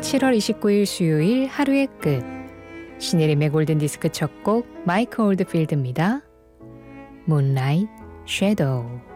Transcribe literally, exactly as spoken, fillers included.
칠월 이십구일 수요일 하루의 끝. 신혜림의 골든디스크 첫 곡 마이크 올드필드입니다. Moonlight Shadow.